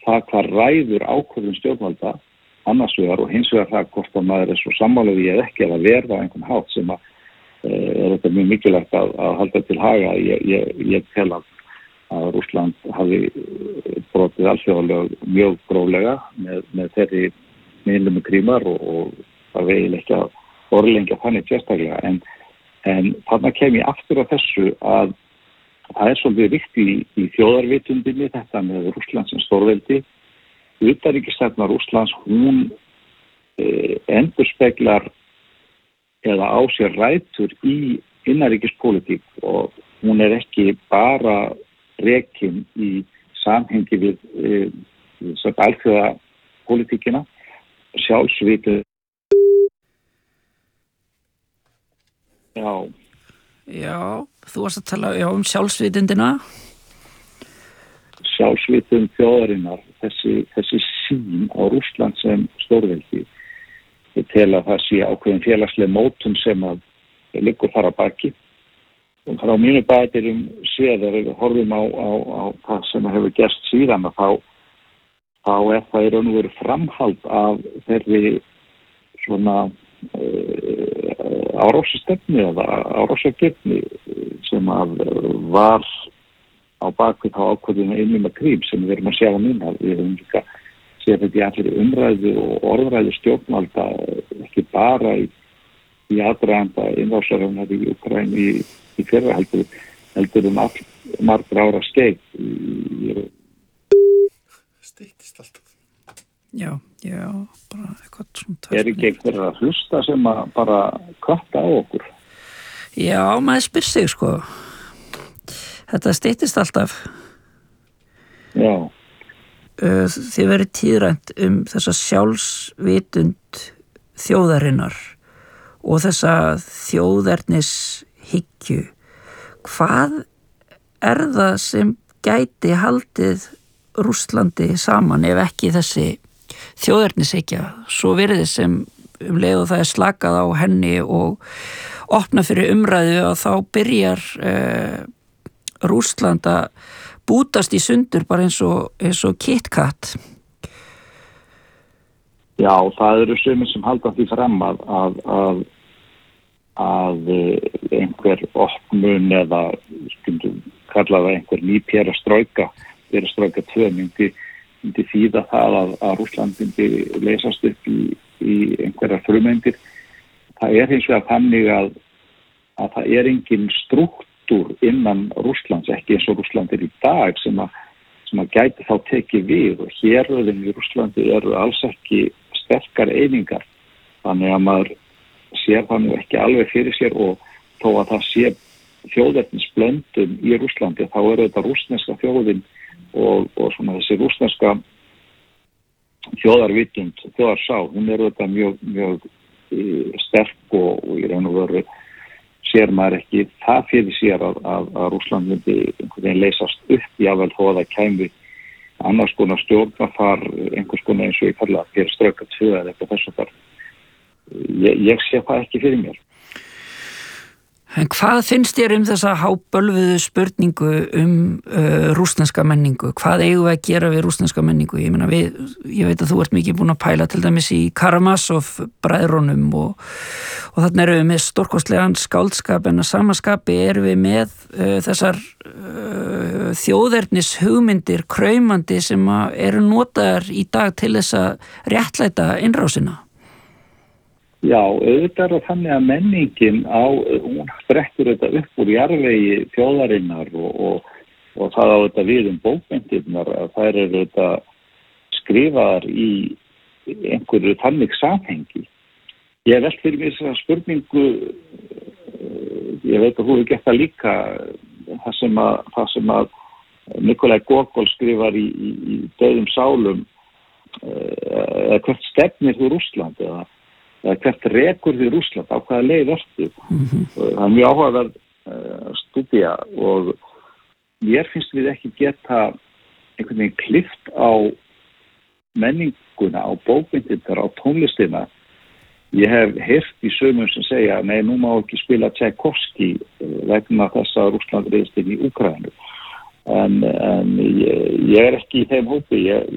það hvað ræður ákvörðun stjórnvalda annars vegar og hins vegar það hvort að maður svo sammála því eða ekki að verða á einhvern hátt sem að er þetta mjög mikilvægt að halda til haga. Ég tel að Rússland hafi brotið alþjóðalög mjög gróflega með þeirri miðlum Krímar og það vegil ekki að orðlengja þannig sérstaklega en þarna kem ég aftur á þessu að það er svolítið viktig í þjóðarvitundinni þetta með Rússland sem stórveldi. Utanríkisstefna Rússlands hún endurspeglar eða á sér rætur í innanríkispólitík og hún er ekki bara rekin í samhengi við alþjóða pólitíkina, sjálfsvitið. Já, þú varst að tala sjálfsvitundina. Sjálfsvitund þjóðarinnar, þessi sýn á Rússland sem stórveldi. Ég tel að það sé ákveðin félagsleg mótun sem að liggur þar að baki. Og frá mínu bætirum séð þegar við horfum á það sem hefur gerst síðan að þá er það í raun og veru framhald af þeirri svona árásastefnu eða árásagirni sem að var á bakvið þá ákvörðinu einum Krím sem við erum að sjá núna. Við erum líka séð þetta í allir umræðu og orðræðu stjórnvalda ekki bara í aðdraganda innrásarinnar í Úkraínu í fyrra heldur margra ára skeið. Styttist alltaf. Já, bara eitthvað svona. Er ekki einhverja að hlusta sem að bara kvarta á okkur? Já, maður spyr sig sko. Þetta styttist alltaf. Já. Þið verið tíðrænt þessa sjálfsvitund þjóðarinnar og þessa þjóðernishyggju. Hvað er það sem gæti haldið Rússlandi saman ef ekki þessi þjóðernishyggja? Svo virðist sem leið og það er slakað á henni og opna fyrir umræðu og þá byrjar Rússland að bútast í sundur bara eins og KitKat. Já, það eru sumir sem halda því fram að einhver opnun eða kalla það einhver ný perestrojka 2 myndi þýða það að Rússland myndi leysast upp í einhverjar frumeindir. Það er hins vegar þannig að það er engin strúktúr innan Rússlands, ekki eins og Rússland er í dag sem að gæti þá tekið við og héröðin í Rússlandi eru alls ekki sterkar einingar. Þannig að maður sér það nú ekki alveg fyrir sér og þó að það sé þjóðernisblöndun í Rússlandi þá er þetta rússneska þjóðin og svona þessi rússneska þjóðarvitund, þjóðarsá, hún er þetta mjög sterk og í raun og veru sér maður ekki það fyrir sér að Rússland myndi einhvern veginn leysast upp jável þó að það kæmi annars konar stjórnarfar, einhvers konar eins og ég kalla perestrojka 2 eða eitthvað þess að ég sé það ekki fyrir mér. En hvað finnst þér þessa hábölvuðu spurningu rússneska menningu? Hvað eigum við að gera við rússneska menningu? Ég veit að þú ert mikið búin að pæla til dæmis í Karamazov bræðrunum og þarna erum við með stórkostlegan skáldskap en að samaskapi erum við með þessar þjóðernis hugmyndir kraumandi sem eru notaðar í dag til þess að réttlæta innrásina. Já, auðvitað er það þannig að menningin hún brettur þetta upp úr jarðvegi þjóðarinnar og það á þetta við bókmenntirnar að þær eru þetta skrifaðar í einhverju þannig samhengi. Ég velt fyrir mér þessa spurningu, ég veit að þú hefur gert það líka, það sem að Nikolaj Gogol skrifar í Dauðum sálum, eða hvert stefnir þú Rússland eða hvert rekur því Rússland, á hvaða leið ertu. Það er mjög áhugaverð stúdía og mér finnst við ekki geta einhvern veginn klippt á menninguna, á bókmyndirnar, á tónlistina. Ég hef heyrt í sumum sem segja nei, nú má ekki spila Tchaikovsky vegna þess að Rússland reiðst inn í Úkraínu. En ég er ekki í þeim hópi.